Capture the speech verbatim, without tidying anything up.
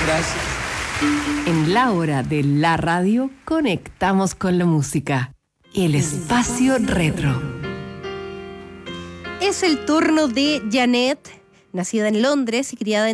Gracias. En la hora de la radio, conectamos con la música. El espacio retro. Es el turno de Janet, nacida en Londres y criada en